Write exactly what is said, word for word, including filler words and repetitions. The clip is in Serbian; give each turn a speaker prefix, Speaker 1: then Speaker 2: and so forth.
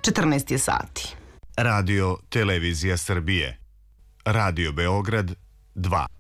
Speaker 1: četrnaest je sati.
Speaker 2: Radio Televizija Srbije. Radio Beograd dva.